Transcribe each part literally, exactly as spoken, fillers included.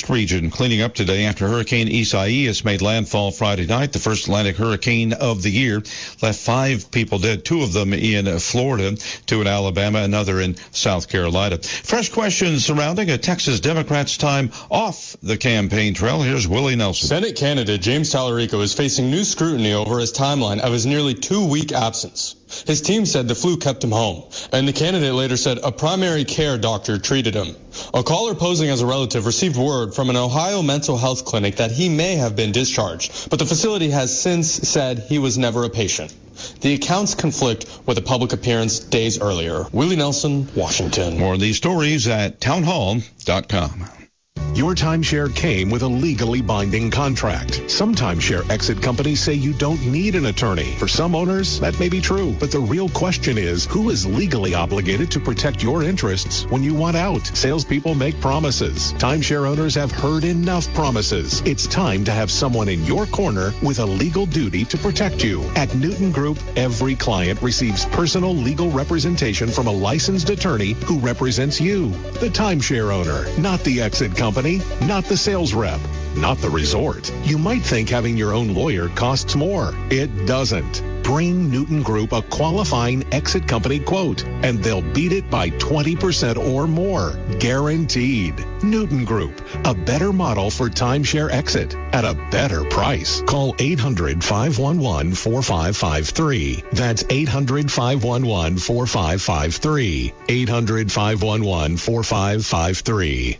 East region cleaning up today after Hurricane Isaias made landfall Friday night. The first Atlantic hurricane of the year left five people dead, two of them in Florida, two in Alabama, another in South Carolina. Fresh questions surrounding a Texas Democrat's time off the campaign trail. Here's Willie Nelson. Senate candidate James Tallarico is facing new scrutiny over his timeline of his nearly two-week absence. His team said the flu kept him home, and the candidate later said a primary care doctor treated him. A caller posing as a relative received word from an Ohio mental health clinic that he may have been discharged, but the facility has since said he was never a patient. The accounts conflict with a public appearance days earlier. Willie Nelson, Washington. More of these stories at townhall dot com. Your timeshare came with a legally binding contract. Some timeshare exit companies say you don't need an attorney. For some owners, that may be true. But the real question is, who is legally obligated to protect your interests when you want out? Salespeople make promises. Timeshare owners have heard enough promises. It's time to have someone in your corner with a legal duty to protect you. At Newton Group, every client receives personal legal representation from a licensed attorney who represents you, the timeshare owner, not the exit company. Not the sales rep, not the resort. You might think having your own lawyer costs more. It doesn't. Bring Newton Group a qualifying exit company quote, and they'll beat it by twenty percent or more. Guaranteed. Newton Group, a better model for timeshare exit at a better price. Call eight hundred, five one one, four five five three. That's eight hundred, five one one, four five five three. eight hundred, five one one, four five five three.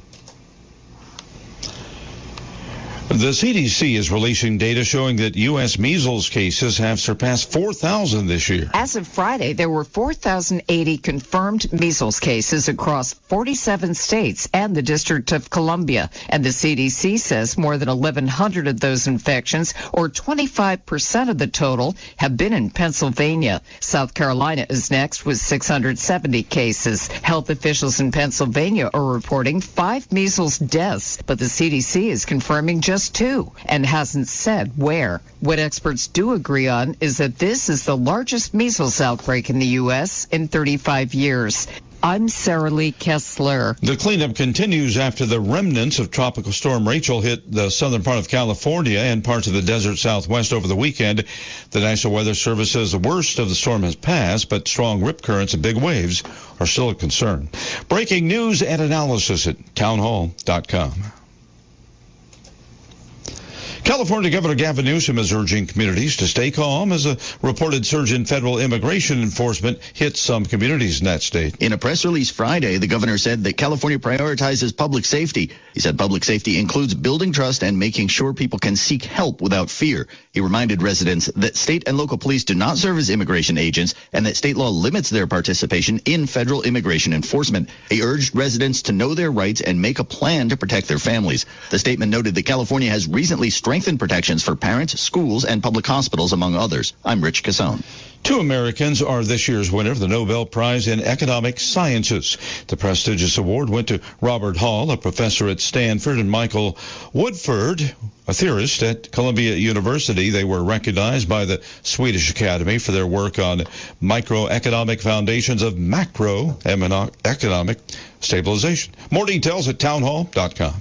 The C D C is releasing data showing that U S measles cases have surpassed four thousand this year. As of Friday, there were four thousand eighty confirmed measles cases across forty-seven states and the District of Columbia. And the C D C says more than eleven hundred of those infections, or twenty-five percent of the total, have been in Pennsylvania. South Carolina is next with six hundred seventy cases. Health officials in Pennsylvania are reporting five measles deaths, but the C D C is confirming just Just two, and hasn't said where. What experts do agree on is that this is the largest measles outbreak in the U S in thirty-five years. I'm Sarah Lee Kessler. The cleanup continues after the remnants of Tropical Storm Rachel hit the southern part of California and parts of the desert southwest over the weekend. The National Weather Service says the worst of the storm has passed, but strong rip currents and big waves are still a concern. Breaking news and analysis at townhall dot com. California Governor Gavin Newsom is urging communities to stay calm as a reported surge in federal immigration enforcement hits some communities in that state. In a press release Friday, the governor said that California prioritizes public safety. He said public safety includes building trust and making sure people can seek help without fear. He reminded residents that state and local police do not serve as immigration agents and that state law limits their participation in federal immigration enforcement. He urged residents to know their rights and make a plan to protect their families. The statement noted that California has recently strengthened Strengthen protections for parents, schools, and public hospitals, among others. I'm Rich Cassone. Two Americans are this year's winner of the Nobel Prize in Economic Sciences. The prestigious award went to Robert Hall, a professor at Stanford, and Michael Woodford, a theorist at Columbia University. They were recognized by the Swedish Academy for their work on microeconomic foundations of macroeconomic stabilization. More details at townhall dot com.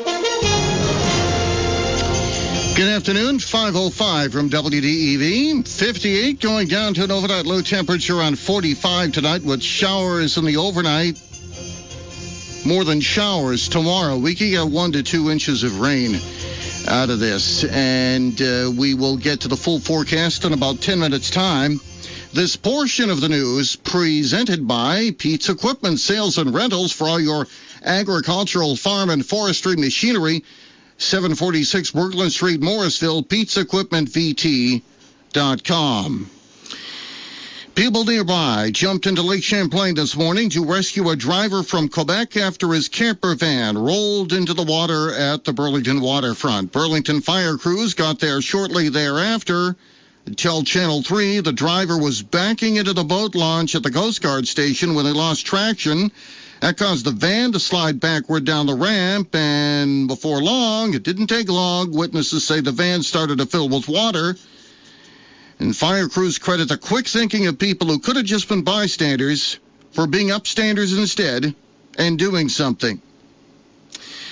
Good afternoon, five oh five from W D E V. fifty-eight going down to an overnight low temperature around forty-five tonight with showers in the overnight. More than showers tomorrow. We could get one to two inches of rain out of this. And uh, we will get to the full forecast in about ten minutes' time. This portion of the news presented by Pete's Equipment Sales and Rentals for all your agricultural, farm, and forestry machinery. seven forty-six Brooklyn Street, Morrisville, Pete's Equipment V T dot com. People nearby jumped into Lake Champlain this morning to rescue a driver from Quebec after his camper van rolled into the water at the Burlington waterfront. Burlington fire crews got there shortly thereafter. Tell Channel three the driver was backing into the boat launch at the Coast Guard station when they lost traction. That caused the van to slide backward down the ramp, and before long, it didn't take long, witnesses say the van started to fill with water. And fire crews credit the quick thinking of people who could have just been bystanders for being upstanders instead and doing something.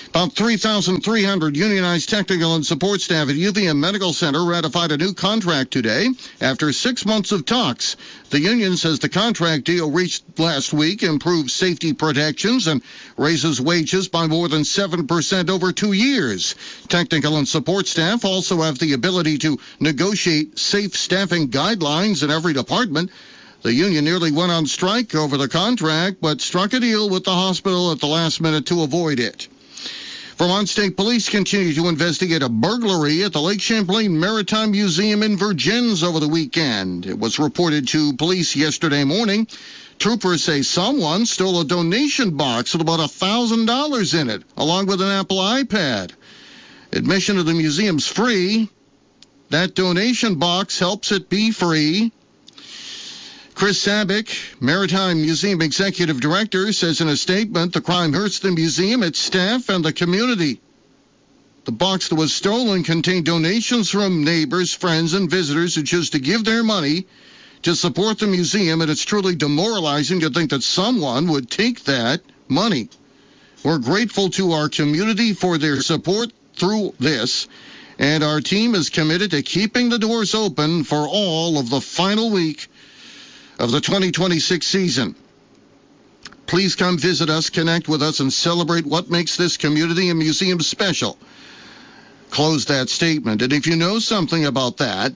About three thousand three hundred unionized technical and support staff at U V M Medical Center ratified a new contract today after six months of talks. The union says the contract deal reached last week improves safety protections and raises wages by more than seven percent over two years. Technical and support staff also have the ability to negotiate safe staffing guidelines in every department. The union nearly went on strike over the contract, but struck a deal with the hospital at the last minute to avoid it. Vermont State Police continue to investigate a burglary at the Lake Champlain Maritime Museum in Vergennes over the weekend. It was reported to police yesterday morning. Troopers say someone stole a donation box with about one thousand dollars in it, along with an Apple iPad. Admission to the museum's free. That donation box helps it be free. Chris Sabick, Maritime Museum Executive Director, says in a statement the crime hurts the museum, its staff, and the community. The box that was stolen contained donations from neighbors, friends, and visitors who choose to give their money to support the museum, and it's truly demoralizing to think that someone would take that money. We're grateful to our community for their support through this, and our team is committed to keeping the doors open for all of the final week of the twenty twenty-six season. Please come visit us, connect with us, and celebrate what makes this community and museum special. Close that statement. And if you know something about that,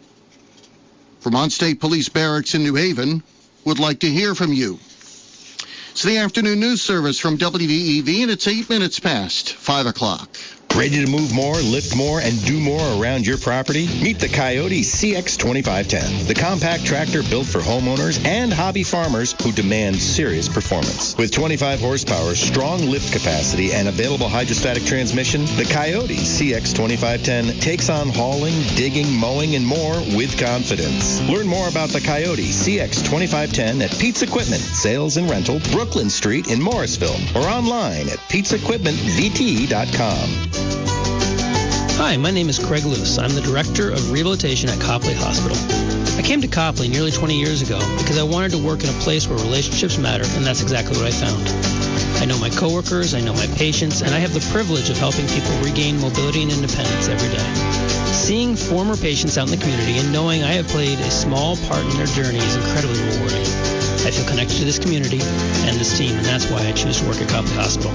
Vermont State Police Barracks in New Haven would like to hear from you. It's the afternoon news service from W D E V, and it's eight minutes past five o'clock. Ready to move more, lift more, and do more around your property? Meet the Coyote C X twenty-five ten, the compact tractor built for homeowners and hobby farmers who demand serious performance. With twenty-five horsepower, strong lift capacity, and available hydrostatic transmission, the Coyote C X twenty-five ten takes on hauling, digging, mowing, and more with confidence. Learn more about the Coyote C X twenty-five ten at Pete's Equipment, Sales and Rental, Brooklyn Street in Morrisville, or online at pete's equipment v t dot com. Hi, my name is Craig Luce. I'm the Director of Rehabilitation at Copley Hospital. I came to Copley nearly twenty years ago because I wanted to work in a place where relationships matter, and that's exactly what I found. I know my coworkers, I know my patients, and I have the privilege of helping people regain mobility and independence every day. Seeing former patients out in the community and knowing I have played a small part in their journey is incredibly rewarding. I feel connected to this community and this team, and that's why I choose to work at Copley Hospital.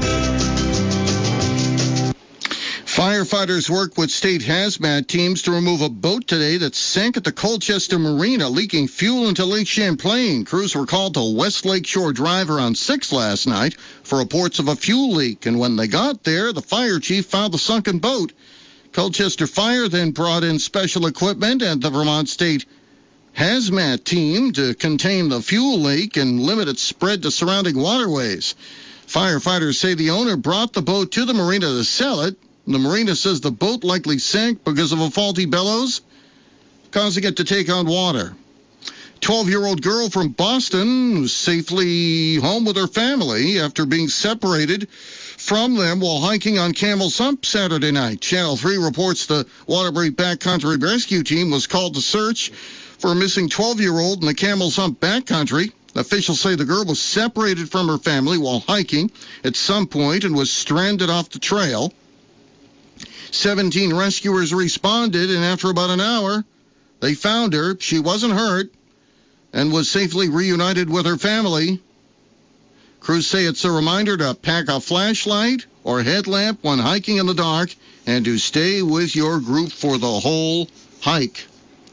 Firefighters worked with state hazmat teams to remove a boat today that sank at the Colchester Marina, leaking fuel into Lake Champlain. Crews were called to West Lake Shore Drive around six last night for reports of a fuel leak, and when they got there, the fire chief found the sunken boat. Colchester Fire then brought in special equipment and the Vermont State hazmat team to contain the fuel leak and limit its spread to surrounding waterways. Firefighters say the owner brought the boat to the marina to sell it. The marina says the boat likely sank because of a faulty bellows, causing it to take on water. twelve-year-old girl from Boston was safely home with her family after being separated from them while hiking on Camel's Hump Saturday night. Channel three reports the Waterbury Backcountry Rescue Team was called to search for a missing twelve-year-old in the Camel's Hump backcountry. Officials say the girl was separated from her family while hiking at some point and was stranded off the trail. seventeen rescuers responded, and after about an hour, they found her. She wasn't hurt and was safely reunited with her family. Crews say it's a reminder to pack a flashlight or headlamp when hiking in the dark and to stay with your group for the whole hike.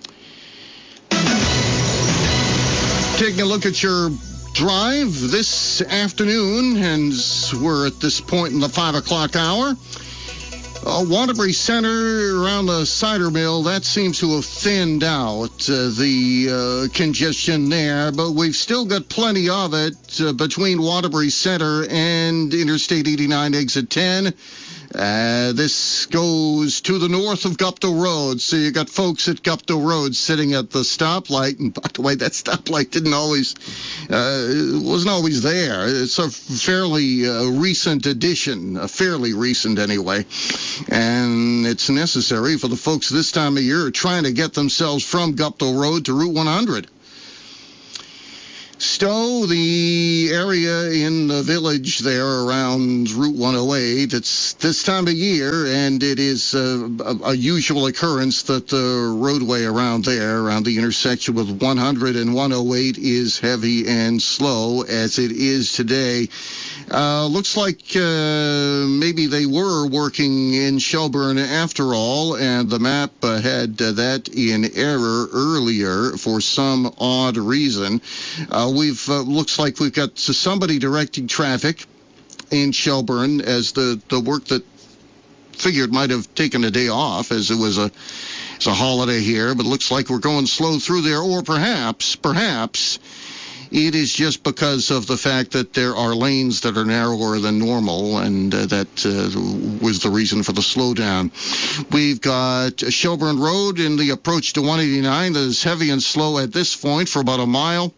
Taking a look at your drive this afternoon, and we're at this point in the five o'clock hour. Uh, Waterbury Center around the cider mill, that seems to have thinned out uh, the uh, congestion there, but we've still got plenty of it uh, between Waterbury Center and Interstate eighty-nine exit ten. Uh, this goes to the north of Gupta Road, so you got folks at Gupta Road sitting at the stoplight, and by the way, that stoplight didn't always, uh, wasn't always there. It's a fairly uh, recent addition, a fairly recent anyway, and it's necessary for the folks this time of year trying to get themselves from Gupta Road to Route one hundred. Stowe, the area in the village there around Route one oh eight, it's this time of year, and it is uh, a, a usual occurrence that the roadway around there, around the intersection with one hundred and one oh eight, is heavy and slow, as it is today. Uh, looks like uh, maybe they were working in Shelburne after all, and the map uh, had uh, that in error earlier for some odd reason. Uh, we've uh, looks like we've got somebody directing traffic in Shelburne, as the, the work that figured might have taken a day off, as it was a it's a holiday here, but it looks like we're going slow through there, or perhaps, perhaps. It is just because of the fact that there are lanes that are narrower than normal, and uh, that uh, was the reason for the slowdown. We've got Shelburne Road in the approach to one eighty-nine that is heavy and slow at this point for about a mile.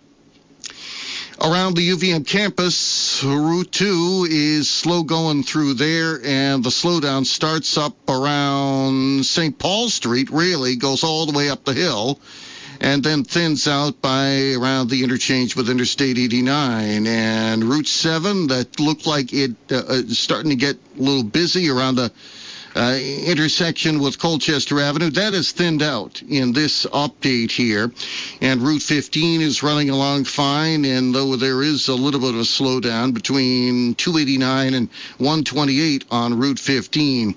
Around the U V M campus, Route two is slow going through there, and the slowdown starts up around Saint Paul Street, really, goes all the way up the hill, and then thins out by around the interchange with Interstate eighty-nine. And Route seven, that looked like it uh, is starting to get a little busy around the uh, intersection with Colchester Avenue. That is thinned out in this update here. And Route fifteen is running along fine, and though there is a little bit of a slowdown between two eighty-nine and one twenty-eight on Route fifteen.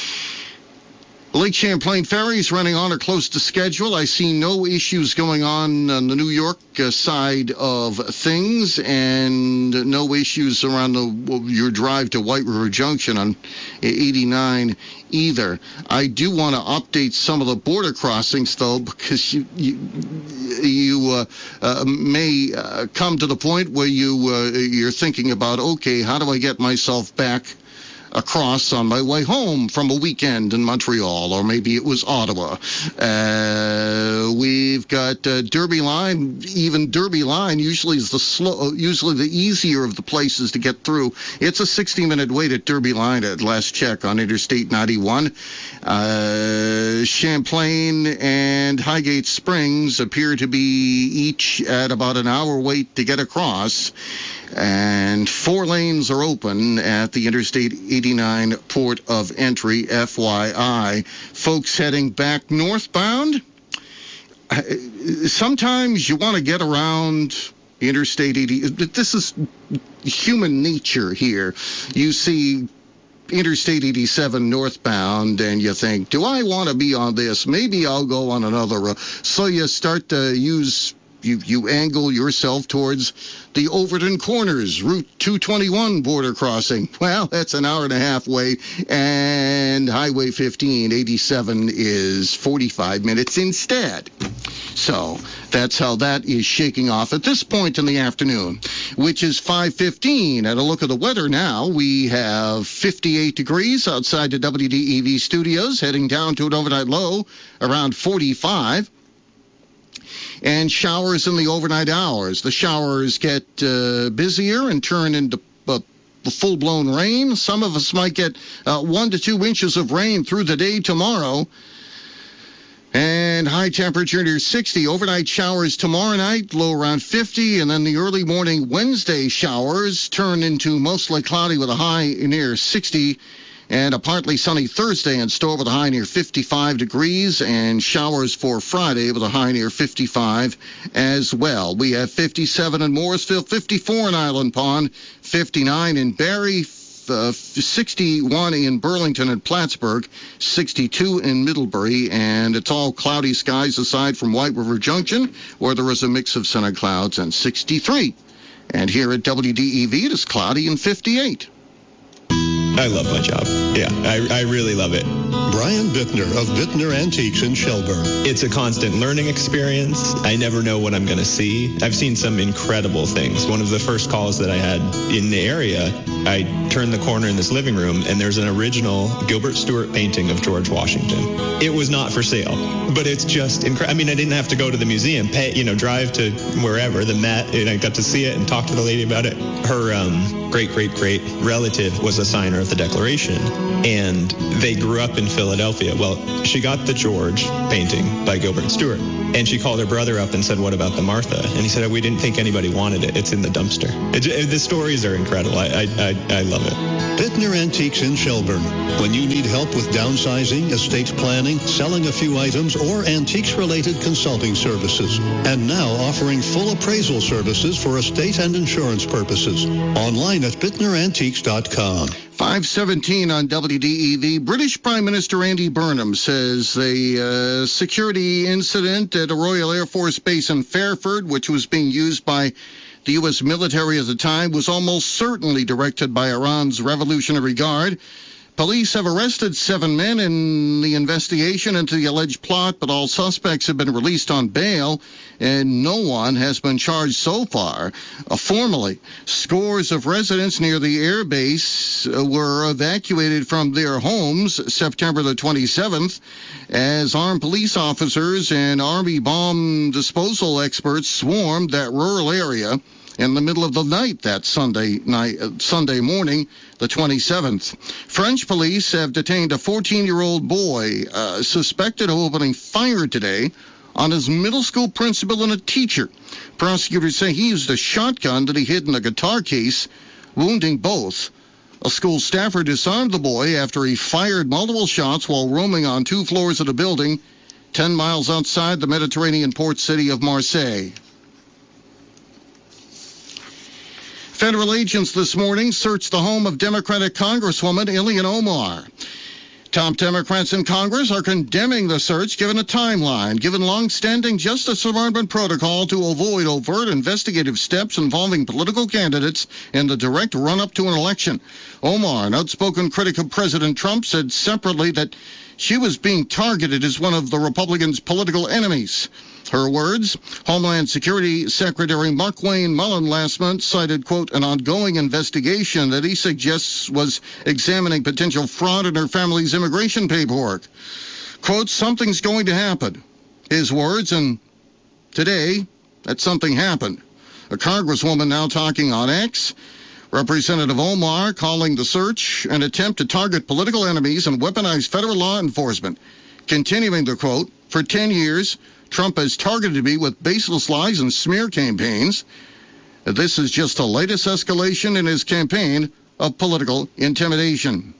Lake Champlain Ferry is running on or close to schedule. I see no issues going on on the New York uh, side of things, and no issues around the, your drive to White River Junction on eighty-nine either. I do want to update some of the border crossings, though, because you you, you uh, uh, may uh, come to the point where you uh, you're thinking about, okay, how do I get myself back across on my way home from a weekend in Montreal, or maybe it was Ottawa. Uh, we've got uh, Derby Line. Even Derby Line usually is the slow, usually the easier of the places to get through. It's a sixty-minute wait at Derby Line at last check on Interstate ninety-one. Uh, Champlain and Highgate Springs appear to be each at about an hour wait to get across. And four lanes are open at the Interstate eighty-nine port of entry, F Y I. Folks heading back northbound, sometimes you want to get around Interstate eighty. This is human nature here. You see Interstate eighty-seven northbound, and you think, do I want to be on this? Maybe I'll go on another road. So you start to use... You, you angle yourself towards the Overton Corners, Route two twenty-one border crossing. Well, that's an hour and a half wait, and Highway fifteen, eighty-seven is forty-five minutes instead. So that's how that is shaking off at this point in the afternoon, which is five fifteen. At a look at the weather now, we have fifty-eight degrees outside the W D E V studios, heading down to an overnight low around forty-five. And showers in the overnight hours. The showers get uh, busier and turn into uh, full-blown rain. Some of us might get uh, one to two inches of rain through the day tomorrow. And high temperature near sixty. Overnight showers tomorrow night, low around fifty. And then the early morning Wednesday showers turn into mostly cloudy with a high near sixty. And a partly sunny Thursday in store with a high near fifty-five degrees, and showers for Friday with a high near fifty-five as well. We have fifty-seven in Morrisville, fifty-four in Island Pond, fifty-nine in Barrie, uh, sixty-one in Burlington and Plattsburgh, sixty-two in Middlebury, and it's all cloudy skies aside from White River Junction, where there is a mix of sun and clouds, and sixty-three. And here at W D E V, it is cloudy and fifty-eight. I love my job. Yeah, I, I really love it. Brian Bittner of Bittner Antiques in Shelburne. It's a constant learning experience. I never know what I'm going to see. I've seen some incredible things. One of the first calls that I had in the area, I turned the corner in this living room, and there's an original Gilbert Stuart painting of George Washington. It was not for sale, but it's just incredible. I mean, I didn't have to go to the museum, pay, you know, drive to wherever, the Met, and I got to see it and talk to the lady about it. Her um, great, great, great relative was a signer of the Declaration, and they grew up in Philadelphia. Well, she got the George painting by Gilbert Stuart, And she called her brother up and said, what about the Martha? And he said, we didn't think anybody wanted it. It's in the dumpster. It, it, the stories are incredible. I, I, I, I love it. Bittner Antiques in Shelburne. When you need help with downsizing, estate planning, selling a few items, or antiques-related consulting services. And now offering full appraisal services for estate and insurance purposes. Online at bittner antiques dot com. five seventeen on W D E V. British Prime Minister Andy Burnham says the uh, security incident at a Royal Air Force base in Fairford, which was being used by the U S military at the time, was almost certainly directed by Iran's Revolutionary Guard. Police have arrested seven men in the investigation into the alleged plot, but all suspects have been released on bail, and no one has been charged so far. Uh, formally, scores of residents near the air base uh, were evacuated from their homes September the twenty-seventh as armed police officers and Army bomb disposal experts swarmed that rural area in the middle of the night that Sunday night, uh, Sunday morning, the twenty-seventh. French police have detained a fourteen-year-old boy uh, suspected of opening fire today on his middle school principal and a teacher. Prosecutors say he used a shotgun that he hid in a guitar case, wounding both. A school staffer disarmed the boy after he fired multiple shots while roaming on two floors of the building, ten miles outside the Mediterranean port city of Marseille. Federal agents this morning searched the home of Democratic Congresswoman Ilhan Omar. Top Democrats in Congress are condemning the search given a timeline, given long-standing Justice Department protocol to avoid overt investigative steps involving political candidates in the direct run-up to an election. Omar, an outspoken critic of President Trump, said separately that she was being targeted as one of the Republicans' political enemies. Her words, Homeland Security Secretary Markwayne Mullin last month cited, quote, an ongoing investigation that he suggests was examining potential fraud in her family's immigration paperwork. Quote, something's going to happen. His words, and today, that something happened. A congresswoman now talking on X. Representative Omar calling the search an attempt to target political enemies and weaponize federal law enforcement. Continuing the quote, for ten years, Trump has targeted me with baseless lies and smear campaigns. This is just the latest escalation in his campaign of political intimidation.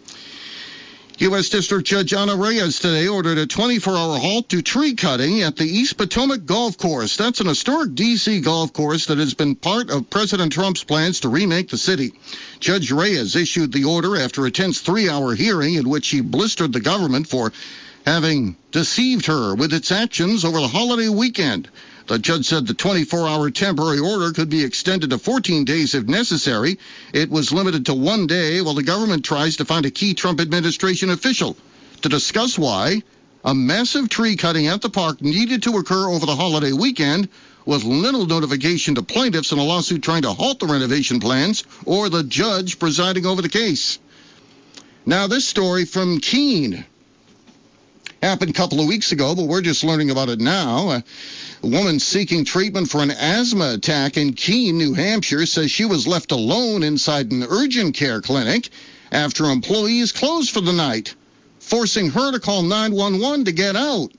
U S District Judge Ana Reyes today ordered a twenty-four hour halt to tree cutting at the East Potomac Golf Course. That's an historic D C golf course that has been part of President Trump's plans to remake the city. Judge Reyes issued the order after a tense three hour hearing in which he blistered the government for having deceived her with its actions over the holiday weekend. The judge said the twenty-four hour temporary order could be extended to fourteen days if necessary. It was limited to one day while the government tries to find a key Trump administration official to discuss why a massive tree cutting at the park needed to occur over the holiday weekend with little notification to plaintiffs in a lawsuit trying to halt the renovation plans or the judge presiding over the case. Now, this story from Keene happened a couple of weeks ago, but we're just learning about it now. A woman seeking treatment for an asthma attack in Keene, New Hampshire, says she was left alone inside an urgent care clinic after employees closed for the night, forcing her to call nine one one to get out.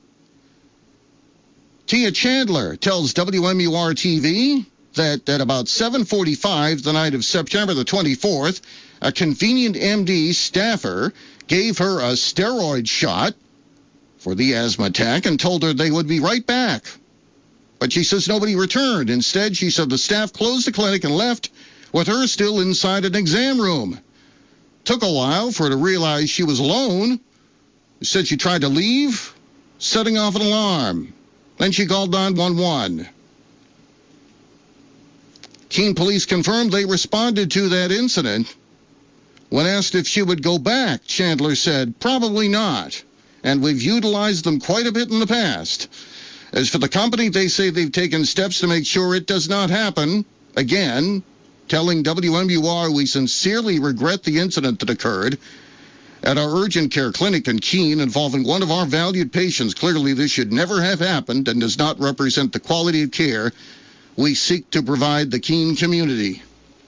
Tia Chandler tells W M U R T V that at about seven forty-five the night of September the twenty-fourth, a convenient M D staffer gave her a steroid shot for the asthma attack and told her they would be right back. But she says nobody returned. Instead, she said the staff closed the clinic and left with her still inside an exam room. Took a while for her to realize she was alone. She said she tried to leave, setting off an alarm. Then she called nine one one. Keene police confirmed they responded to that incident. When asked if she would go back, Chandler said, probably not. And we've utilized them quite a bit in the past. As for the company, they say they've taken steps to make sure it does not happen again, telling W M U R we sincerely regret the incident that occurred at our urgent care clinic in Keene involving one of our valued patients. Clearly, this should never have happened and does not represent the quality of care we seek to provide the Keene community.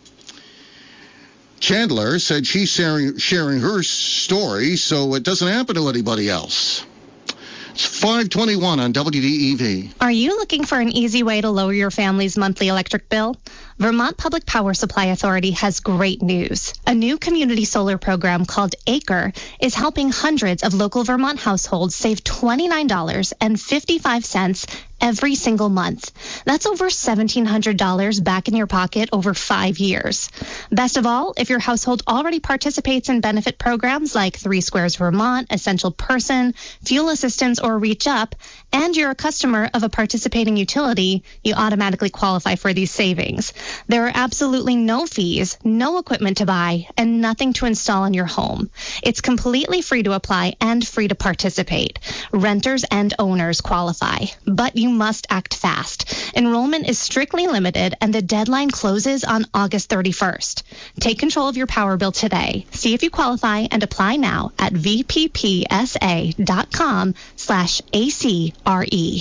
Chandler said she's sharing, sharing her story so it doesn't happen to anybody else. It's five twenty-one on W D E V. Are you looking for an easy way to lower your family's monthly electric bill? Vermont Public Power Supply Authority has great news. A new community solar program called ACRE is helping hundreds of local Vermont households save twenty-nine dollars and fifty-five cents every single month. That's over seventeen hundred dollars back in your pocket over five years. Best of all, if your household already participates in benefit programs like Three Squares Vermont, Essential Person, Fuel Assistance, or Reach Up, and you're a customer of a participating utility, you automatically qualify for these savings. There are absolutely no fees, no equipment to buy, and nothing to install in your home. It's completely free to apply and free to participate. Renters and owners qualify, but you must act fast. Enrollment is strictly limited, and the deadline closes on August thirty-first. Take control of your power bill today. See if you qualify and apply now at vppsa.com slash ACRE.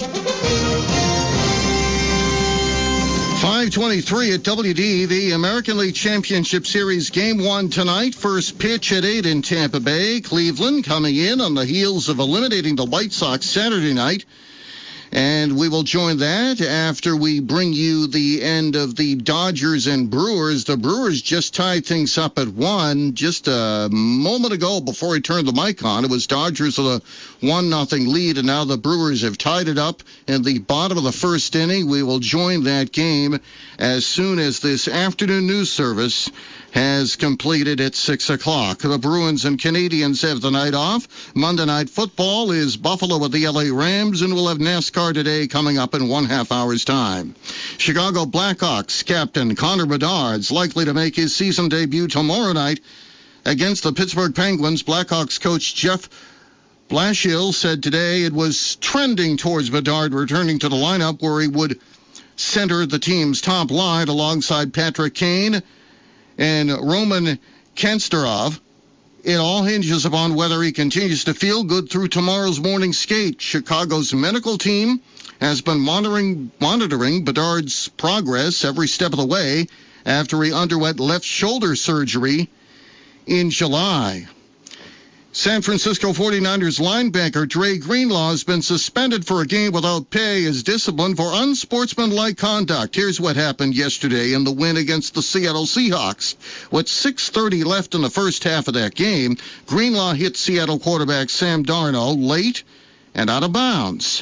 five twenty-three at W D E V. American League Championship Series Game one tonight. First pitch at eight in Tampa Bay. Cleveland coming in on the heels of eliminating the White Sox Saturday night. And we will join that after we bring you the end of the Dodgers and Brewers. The Brewers just tied things up at one just a moment ago before I turned the mic on. It was Dodgers with a one nothing lead, and now the Brewers have tied it up in the bottom of the first inning. We will join that game as soon as this afternoon news service has completed at six o'clock. The Bruins and Canadians have the night off. Monday Night Football is Buffalo with the L A Rams, and we'll have NASCAR today coming up in one half hour's time. Chicago Blackhawks captain Connor Bedard's likely to make his season debut tomorrow night against the Pittsburgh Penguins. Blackhawks coach Jeff Blashill said today it was trending towards Bedard returning to the lineup, where he would center the team's top line alongside Patrick Kane and Roman Kansterov. It all hinges upon whether he continues to feel good through tomorrow's morning skate. Chicago's medical team has been monitoring, monitoring Bedard's progress every step of the way after he underwent left shoulder surgery in July. San Francisco forty-niners linebacker Dre Greenlaw has been suspended for a game without pay as discipline for unsportsmanlike conduct. Here's what happened yesterday in the win against the Seattle Seahawks. With six thirty left in the first half of that game, Greenlaw hit Seattle quarterback Sam Darnold late and out of bounds.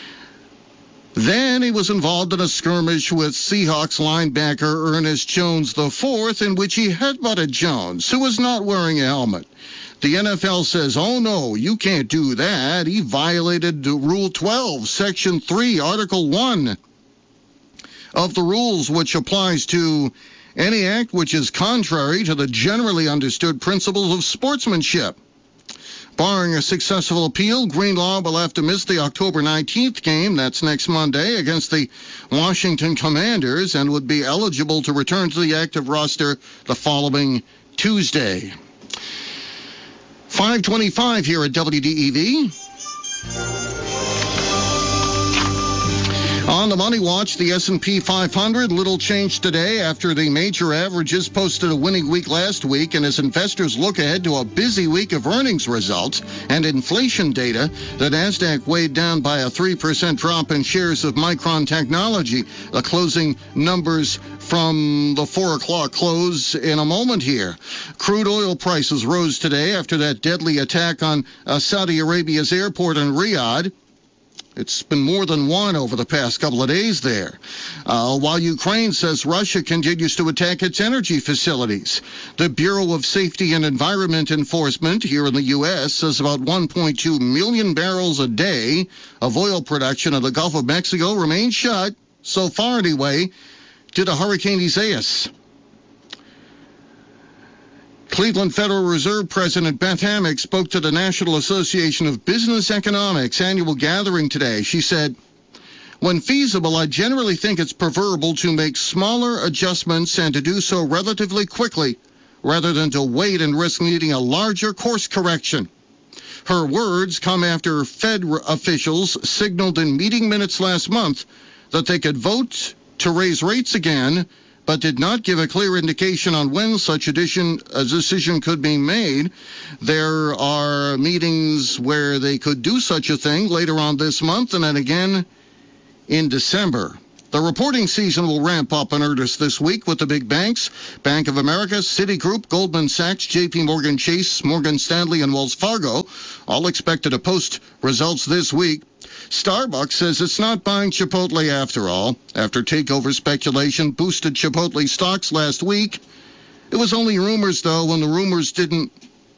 Then he was involved in a skirmish with Seahawks linebacker Ernest Jones the fourth, in which he headbutted Jones, who was not wearing a helmet. The N F L says, oh, no, you can't do that. He violated Rule twelve, Section three, Article one of the rules, which applies to any act which is contrary to the generally understood principles of sportsmanship. Barring a successful appeal, Greenlaw will have to miss the October nineteenth game, that's next Monday, against the Washington Commanders, and would be eligible to return to the active roster the following Tuesday. five twenty-five here at W D E V. On the Money Watch, the S and P five hundred, little change today after the major averages posted a winning week last week, and as investors look ahead to a busy week of earnings results and inflation data, the NASDAQ weighed down by a three percent drop in shares of Micron Technology. The closing numbers from the four o'clock close in a moment here. Crude oil prices rose today after that deadly attack on uh, Saudi Arabia's airport in Riyadh. It's been more than one over the past couple of days there. Uh, while Ukraine says Russia continues to attack its energy facilities. The Bureau of Safety and Environment Enforcement here in the U S says about one point two million barrels a day of oil production in the Gulf of Mexico remains shut, so far anyway, due to Hurricane Isaias. Cleveland Federal Reserve President Beth Hammack spoke to the National Association of Business Economics annual gathering today. She said, when feasible, I generally think it's preferable to make smaller adjustments and to do so relatively quickly rather than to wait and risk needing a larger course correction. Her words come after Fed officials signaled in meeting minutes last month that they could vote to raise rates again but did not give a clear indication on when such a decision could be made. There are meetings where they could do such a thing later on this month and then again in December. The reporting season will ramp up in earnest this week with the big banks, Bank of America, Citigroup, Goldman Sachs, J P Morgan Chase, Morgan Stanley, and Wells Fargo, all expected to post results this week. Starbucks says it's not buying Chipotle after all. After takeover speculation boosted Chipotle stocks last week, it was only rumors, though, when the rumors didn't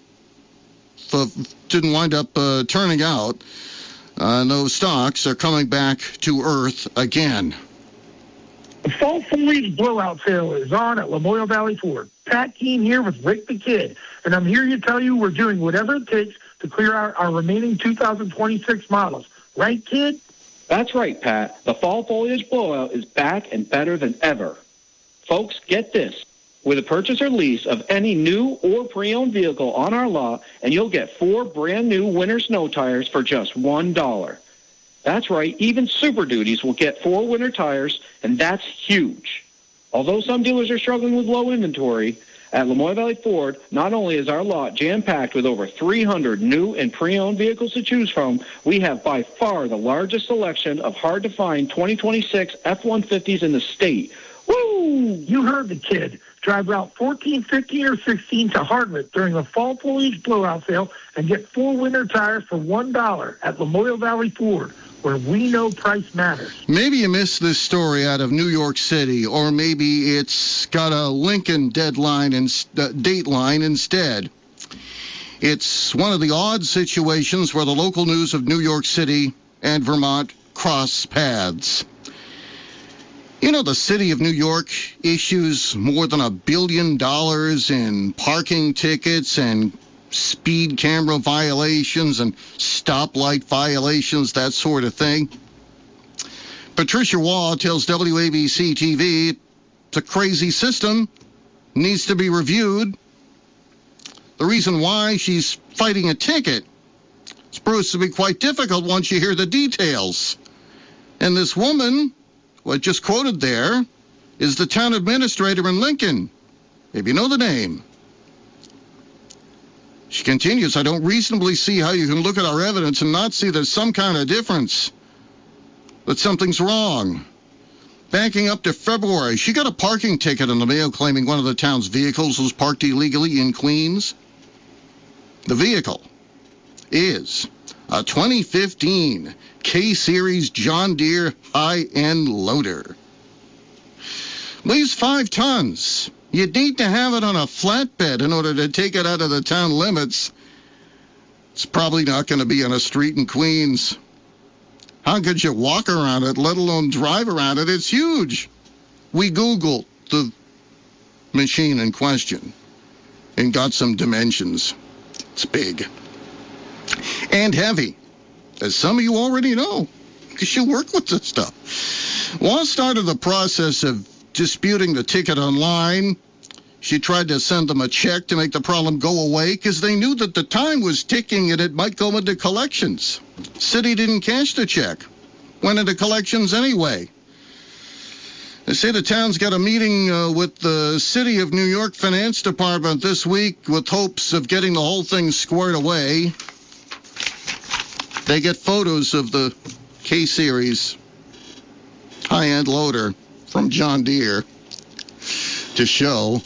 uh, didn't wind up uh, turning out. Uh, those stocks are coming back to earth again. The fall foliage blowout sale is on at Lamoille Valley Ford. Pat Keene here with Rick the Kid, and I'm here to tell you we're doing whatever it takes to clear out our remaining two thousand twenty-six models. Right, Kid? That's right, Pat. The fall foliage blowout is back and better than ever. Folks, get this. With a purchase or lease of any new or pre-owned vehicle on our lot, and you'll get four brand new winter snow tires for just one dollar. That's right, even Super Duties will get four winter tires, and that's huge. Although some dealers are struggling with low inventory, at Lamoille Valley Ford, not only is our lot jam-packed with over three hundred new and pre-owned vehicles to choose from, we have by far the largest selection of hard-to-find twenty twenty-six F one fifties in the state. Woo! You heard the Kid. Drive Route fourteen, fifteen, or sixteen to Hardwick during the fall foliage blowout sale and get four winter tires for one dollar at Lamoille Valley Ford, where we know price matters. Maybe you missed this story out of New York City, or maybe it's got a Lincoln deadline and uh, dateline instead. It's one of the odd situations where the local news of New York City and Vermont cross paths. You know, the city of New York issues more than a billion dollars in parking tickets and speed camera violations and stoplight violations, that sort of thing. Patricia Waugh tells W A B C T V it's a crazy system, needs to be reviewed. The reason why she's fighting a ticket is proves to be quite difficult once you hear the details. And this woman, who I just quoted there, is the town administrator in Lincoln. Maybe you know the name. She continues, I don't reasonably see how you can look at our evidence and not see there's some kind of difference, that something's wrong. Backing up to February, she got a parking ticket in the mail claiming one of the town's vehicles was parked illegally in Queens. The vehicle is a twenty fifteen K-Series John Deere high-end loader. Weighs five tons. You'd need to have it on a flatbed in order to take it out of the town limits. It's probably not going to be on a street in Queens. How could you walk around it, let alone drive around it? It's huge. We Googled the machine in question and got some dimensions. It's big and heavy, as some of you already know, because you work with this stuff. Waugh started the process of disputing the ticket online. She tried to send them a check to make the problem go away because they knew that the time was ticking and it might go into collections. City didn't cash the check. Went into collections anyway. They say the town's got a meeting uh, with the City of New York Finance Department this week with hopes of getting the whole thing squared away. They get photos of the K-Series high-end loader from John Deere to show.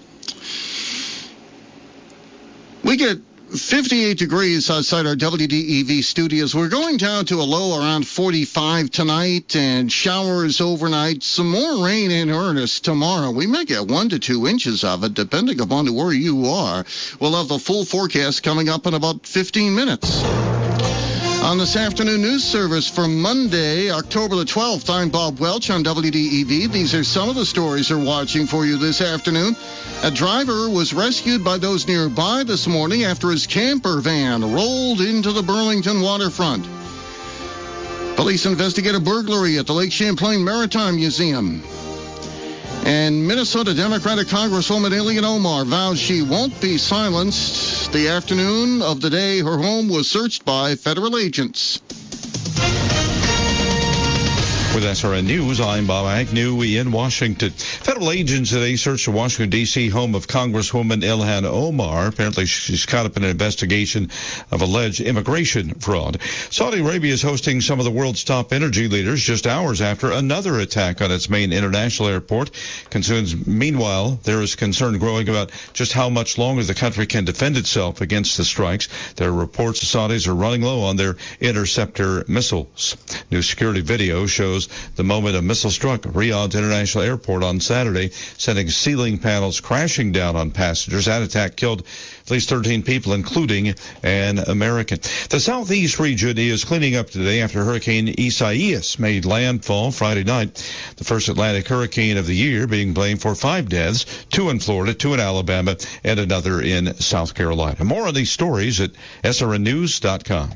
We get fifty-eight degrees outside our W D E V studios. We're going down to a low around forty-five tonight and showers overnight. Some more rain in earnest tomorrow. We may get one to two inches of it, depending upon where you are. We'll have the full forecast coming up in about fifteen minutes. On this afternoon news service for Monday, October the twelfth, I'm Bob Welch on W D E V. These are some of the stories we're watching for you this afternoon. A driver was rescued by those nearby this morning after his camper van rolled into the Burlington waterfront. Police investigate a burglary at the Lake Champlain Maritime Museum. And Minnesota Democratic Congresswoman Ilhan Omar vows she won't be silenced. The afternoon of the day her home was searched by federal agents. With S R N News, I'm Bob Agnew in Washington. Federal agents today searched the Washington, D C home of Congresswoman Ilhan Omar. Apparently, she's caught up in an investigation of alleged immigration fraud. Saudi Arabia is hosting some of the world's top energy leaders just hours after another attack on its main international airport. Concerns, meanwhile, there is concern growing about just how much longer the country can defend itself against the strikes. There are reports the Saudis are running low on their interceptor missiles. New security video shows the moment a missile struck Riyadh's international airport on Saturday, sending ceiling panels crashing down on passengers. That attack killed at least thirteen people, including an American. The southeast region is cleaning up today after Hurricane Isaias made landfall Friday night. The first Atlantic hurricane of the year, being blamed for five deaths, two in Florida, two in Alabama, and another in South Carolina. More on these stories at S R N news dot com.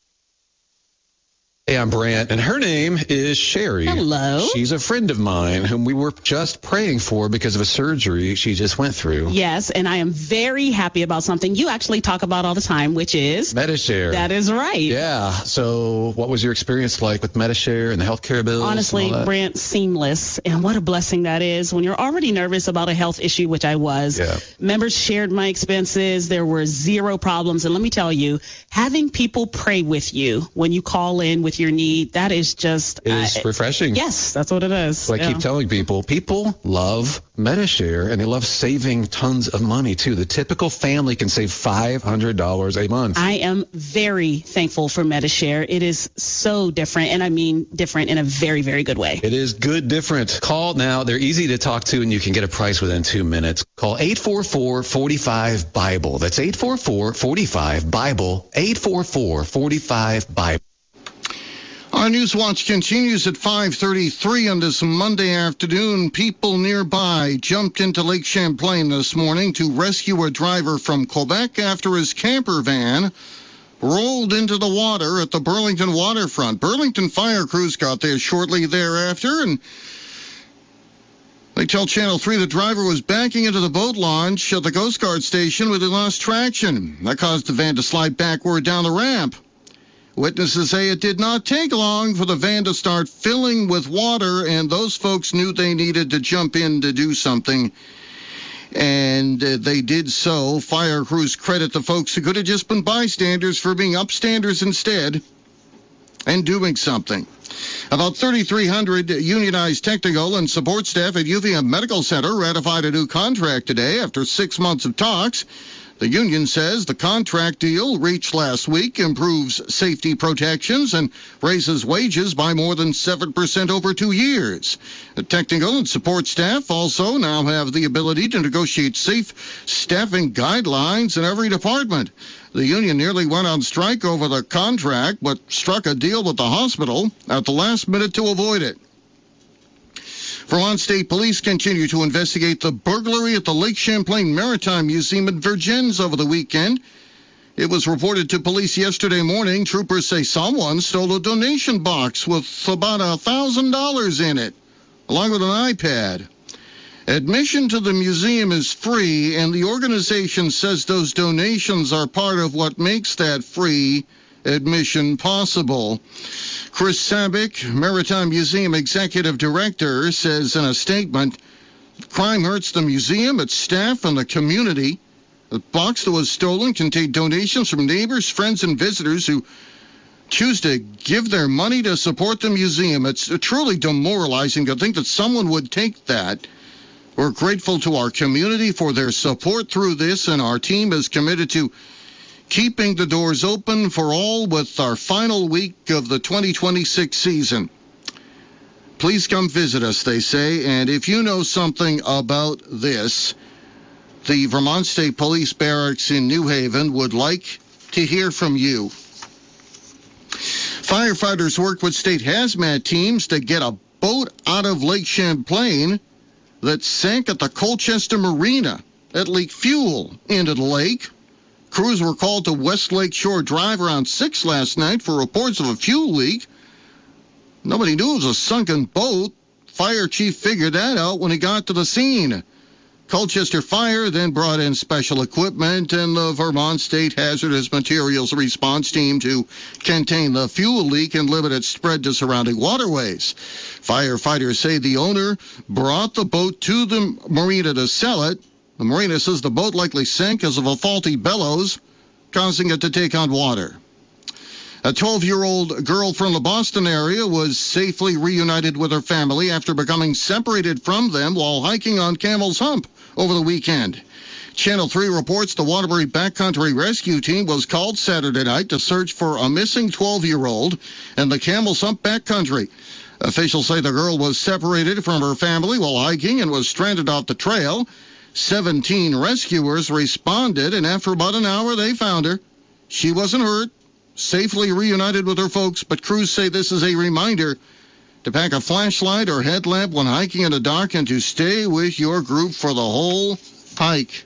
Hey, I'm Brant, and her name is Sherry. Hello. She's a friend of mine whom we were just praying for because of a surgery she just went through. Yes, and I am very happy about something you actually talk about all the time, which is Medi-Share. That is right. Yeah. So what was your experience like with Medi-Share and the healthcare bills? Honestly, Brant, seamless. And what a blessing that is when you're already nervous about a health issue, which I was. Yeah. Members shared my expenses. There were zero problems. And let me tell you, having people pray with you when you call in with your need, that is just it is uh, refreshing. Yes, that's what it is. So I yeah. keep telling people, people love Medi-Share, and they love saving tons of money too. The typical family can save five hundred dollars a month. I am very thankful for Medi-Share. It is so different, and I mean different in a very, very good way. It is good different. Call now. They're easy to talk to, and you can get a price within two minutes. Call eight four four, four five, BIBLE. That's eight four four, four five, BIBLE, eight four four, four five, BIBLE. Our News Watch continues at five thirty-three on this Monday afternoon. People nearby jumped into Lake Champlain this morning to rescue a driver from Quebec after his camper van rolled into the water at the Burlington waterfront. Burlington fire crews got there shortly thereafter, and they tell Channel three the driver was backing into the boat launch at the Coast Guard station when he lost traction. That caused the van to slide backward down the ramp. Witnesses say it did not take long for the van to start filling with water, and those folks knew they needed to jump in to do something, and uh, they did so. Fire crews credit the folks who could have just been bystanders for being upstanders instead and doing something. About thirty-three hundred unionized technical and support staff at U V M Medical Center ratified a new contract today after six months of talks. The union says the contract deal reached last week improves safety protections and raises wages by more than seven percent over two years. The technical and support staff also now have the ability to negotiate safe staffing guidelines in every department. The union nearly went on strike over the contract, but struck a deal with the hospital at the last minute to avoid it. Vermont State Police continue to investigate the burglary at the Lake Champlain Maritime Museum in Vergennes over the weekend. It was reported to police yesterday morning. Troopers say someone stole a donation box with about one thousand dollars in it, along with an iPad. Admission to the museum is free, and the organization says those donations are part of what makes that free admission possible. Chris Sabick, Maritime Museum Executive Director, says in a statement, crime hurts the museum, its staff, and the community. The box that was stolen contained donations from neighbors, friends, and visitors who choose to give their money to support the museum. It's truly demoralizing to think that someone would take that. We're grateful to our community for their support through this, and our team is committed to keeping the doors open for all with our final week of the twenty twenty-six season. Please come visit us, they say, and if you know something about this, the Vermont State Police Barracks in New Haven would like to hear from you. Firefighters worked with state hazmat teams to get a boat out of Lake Champlain that sank at the Colchester Marina. That leaked fuel into the lake. Crews were called to West Lake Shore Drive around six last night for reports of a fuel leak. Nobody knew it was a sunken boat. Fire chief figured that out when he got to the scene. Colchester Fire then brought in special equipment and the Vermont State Hazardous Materials Response Team to contain the fuel leak and limit its spread to surrounding waterways. Firefighters say the owner brought the boat to the marina to sell it. The marina says the boat likely sank because of a faulty bellows, causing it to take on water. A twelve-year-old girl from the Boston area was safely reunited with her family after becoming separated from them while hiking on Camel's Hump over the weekend. Channel three reports the Waterbury Backcountry Rescue Team was called Saturday night to search for a missing twelve-year-old in the Camel's Hump backcountry. Officials say the girl was separated from her family while hiking and was stranded off the trail. seventeen rescuers responded, and after about an hour, they found her. She wasn't hurt, safely reunited with her folks, but crews say this is a reminder to pack a flashlight or headlamp when hiking in the dark and to stay with your group for the whole hike.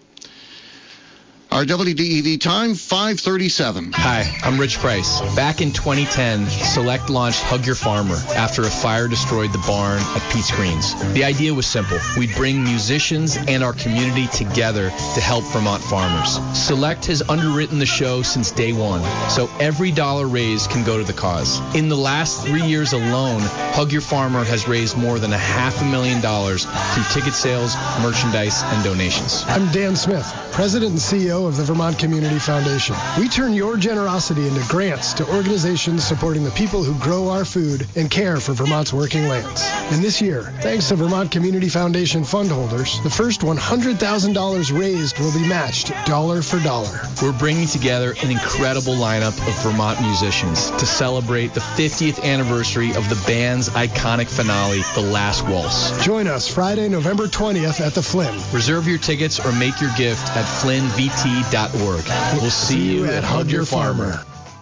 Our W D E V time, five thirty-seven. Hi, I'm Rich Price. Back in twenty ten, Select launched Hug Your Farmer after a fire destroyed the barn at Pete's Greens. The idea was simple. We'd bring musicians and our community together to help Vermont farmers. Select has underwritten the show since day one, so every dollar raised can go to the cause. In the last three years alone, Hug Your Farmer has raised more than a half a million dollars through ticket sales, merchandise, and donations. I'm Dan Smith, President and C E O of the Vermont Community Foundation. We turn your generosity into grants to organizations supporting the people who grow our food and care for Vermont's working lands. And this year, thanks to Vermont Community Foundation fund holders, the first one hundred thousand dollars raised will be matched dollar for dollar. We're bringing together an incredible lineup of Vermont musicians to celebrate the fiftieth anniversary of the band's iconic finale, The Last Waltz. Join us Friday, November twentieth at the Flynn. Reserve your tickets or make your gift at flynn v t dot org. We'll see you at Hug Your Farmer.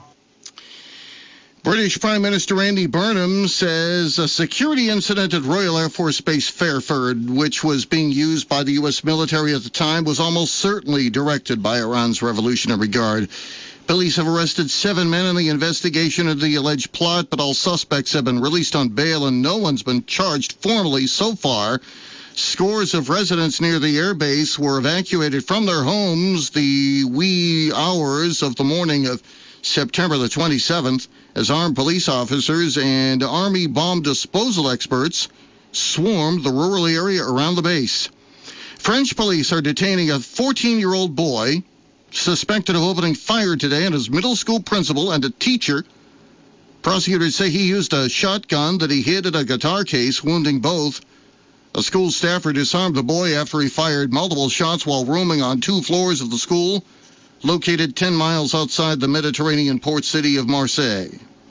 British Prime Minister Andy Burnham says a security incident at Royal Air Force Base Fairford, which was being used by the U S military at the time, was almost certainly directed by Iran's Revolutionary Guard. Police have arrested seven men in the investigation of the alleged plot, but all suspects have been released on bail and no one's been charged formally so far. Scores of residents near the airbase were evacuated from their homes the wee hours of the morning of September the twenty-seventh as armed police officers and Army bomb disposal experts swarmed the rural area around the base. French police are detaining a fourteen-year-old boy suspected of opening fire today on his middle school principal and a teacher. Prosecutors say he used a shotgun that he hid in a guitar case, wounding both. A school staffer disarmed the boy after he fired multiple shots while roaming on two floors of the school, located ten miles outside the Mediterranean port city of Marseille.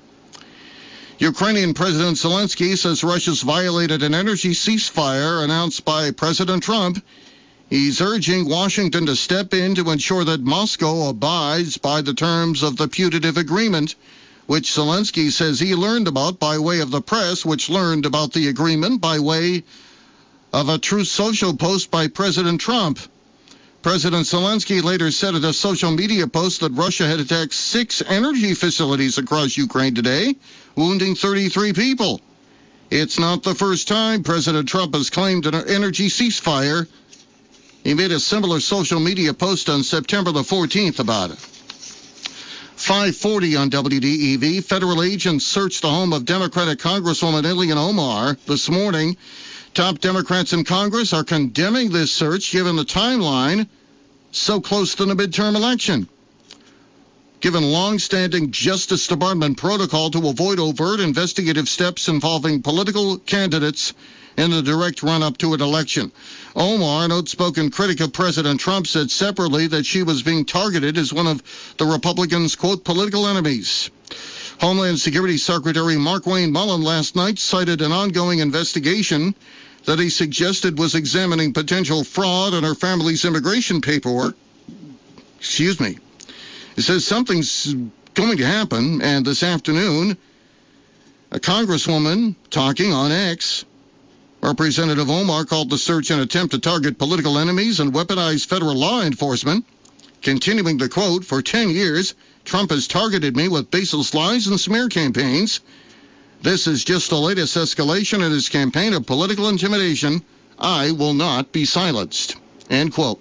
Ukrainian President Zelensky says Russia's violated an energy ceasefire announced by President Trump. He's urging Washington to step in to ensure that Moscow abides by the terms of the putative agreement, which Zelensky says he learned about by way of the press, which learned about the agreement by way of a Truth Social post by President Trump. President Zelensky later said in a social media post that Russia had attacked six energy facilities across Ukraine today, wounding thirty-three people. It's not the first time President Trump has claimed an energy ceasefire. He made a similar social media post on September the fourteenth about it. five forty on W D E V. Federal agents searched the home of Democratic Congresswoman Ilhan Omar this morning. Top Democrats in Congress are condemning this search given the timeline so close to the midterm election. Given long-standing Justice Department protocol to avoid overt investigative steps involving political candidates in the direct run-up to an election. Omar, an outspoken critic of President Trump, said separately that she was being targeted as one of the Republicans' quote, political enemies. Homeland Security Secretary Markwayne Mullin last night cited an ongoing investigation that he suggested was examining potential fraud in her family's immigration paperwork. Excuse me. He says something's going to happen, and this afternoon, a congresswoman talking on X, Representative Omar called the search an attempt to target political enemies and weaponize federal law enforcement. Continuing the quote, for ten years, Trump has targeted me with baseless lies and smear campaigns. This is just the latest escalation in his campaign of political intimidation. I will not be silenced. End quote.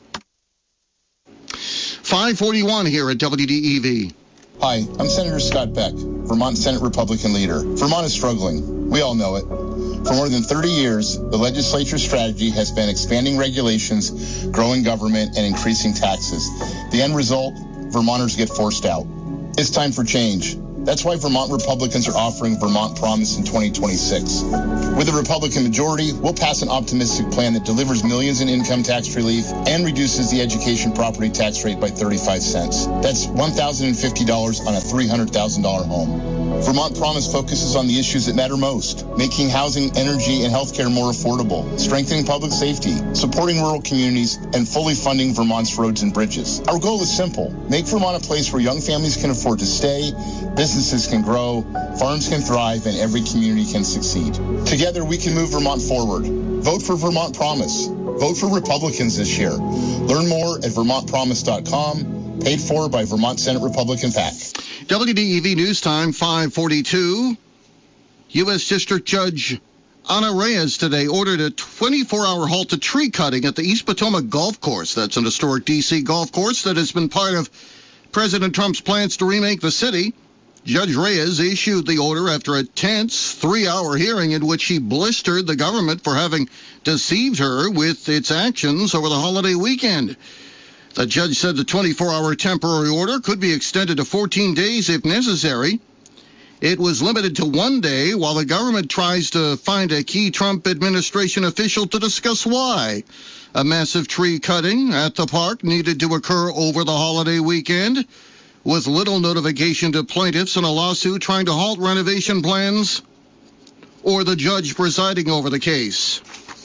five forty-one here at W D E V. Hi, I'm Senator Scott Beck, Vermont Senate Republican leader. Vermont is struggling. We all know it. For more than thirty years, the legislature's strategy has been expanding regulations, growing government, and increasing taxes. The end result, Vermonters get forced out. It's time for change. That's why Vermont Republicans are offering Vermont Promise in twenty twenty-six. With a Republican majority, we'll pass an optimistic plan that delivers millions in income tax relief and reduces the education property tax rate by thirty-five cents. That's one thousand fifty dollars on a three hundred thousand dollars home. Vermont Promise focuses on the issues that matter most, making housing, energy, and healthcare more affordable, strengthening public safety, supporting rural communities, and fully funding Vermont's roads and bridges. Our goal is simple. Make Vermont a place where young families can afford to stay, businesses can grow, farms can thrive, and every community can succeed. Together, we can move Vermont forward. Vote for Vermont Promise. Vote for Republicans this year. Learn more at vermont promise dot com, paid for by Vermont Senate Republican PAC. W D E V News Time, five forty-two. U S District Judge Ana Reyes today ordered a twenty-four hour halt to tree cutting at the East Potomac Golf Course. That's an historic D C golf course that has been part of President Trump's plans to remake the city. Judge Reyes issued the order after a tense three-hour hearing in which he blistered the government for having deceived her with its actions over the holiday weekend. The judge said the twenty-four hour temporary order could be extended to fourteen days if necessary. It was limited to one day while the government tries to find a key Trump administration official to discuss why a massive tree cutting at the park needed to occur over the holiday weekend, with little notification to plaintiffs in a lawsuit trying to halt renovation plans or the judge presiding over the case.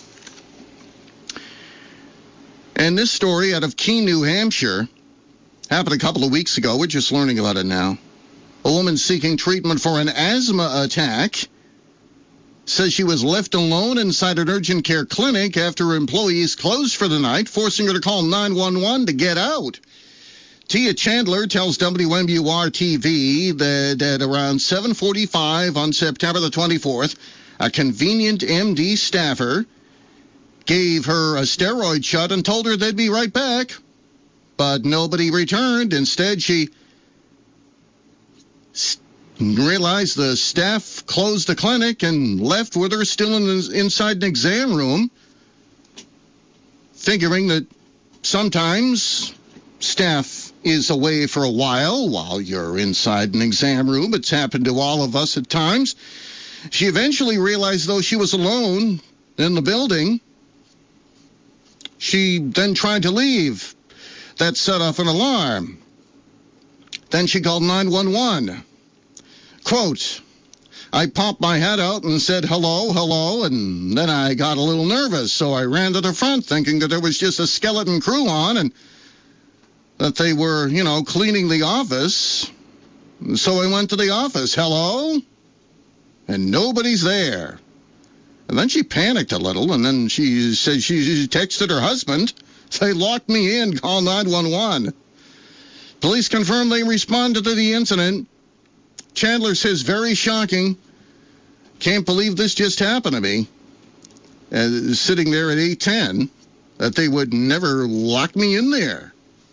And this story out of Keene, New Hampshire, happened a couple of weeks ago. We're just learning about it now. A woman seeking treatment for an asthma attack says she was left alone inside an urgent care clinic after employees closed for the night, forcing her to call nine one one to get out. Tia Chandler tells W M U R T V that at around seven forty-five on September the twenty-fourth, a convenient M D staffer gave her a steroid shot and told her they'd be right back. But nobody returned. Instead, she realized the staff closed the clinic and left with her still in the, inside an exam room, figuring that sometimes staff is away for a while while you're inside an exam room. It's happened to all of us at times. She eventually realized, though, she was alone in the building. She then tried to leave. That set off an alarm. Then she called nine one one. Quote, I popped my head out and said, hello, hello, and then I got a little nervous, so I ran to the front thinking that there was just a skeleton crew on and that they were, you know, cleaning the office. So I went to the office. Hello? And nobody's there. And then she panicked a little, and then she said she texted her husband. They locked me in. Call nine one one. Police confirmed they responded to the incident. Chandler says, very shocking. Can't believe this just happened to me. Uh, sitting there at eight ten, that they would never lock me in there.